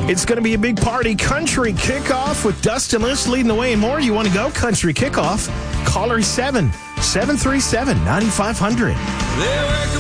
It's going to be a big party. Country Kickoff with Dustin List leading the way and more. You want to go? Country Kickoff. Caller 7-737-9500.